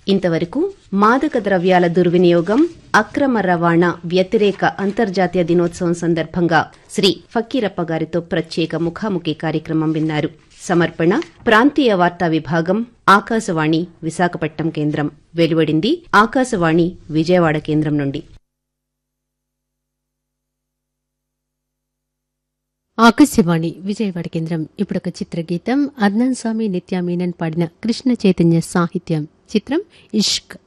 ఇంతవరకు మాదక ద్రవ్యాల దుర్వినియోగం, అక్రమ రవాణా వ్యతిరేక అంతర్జాతీయ దినోత్సవం సందర్భంగా శ్రీ ఫకీరప్ప గారితో ప్రత్యేక ముఖాముఖి కార్యక్రమం విన్నారు. సమర్పణ ప్రాంతీయ వార్తా విభాగం, ఆకాశవాణి విశాఖపట్నం కేంద్రం. వెలువడింది ఆకాశవాణి విజయవాడ కేంద్రం నుండి. ఆకాశవాణి విజయవాడ కేంద్రం. ఇప్పుడొక చిత్రగీతం. అద్నాన్ స్వామి, నిత్యా మీనన్ పాడిన కృష్ణ చైతన్య సాహిత్యం. చిత్రం ఇష్క్.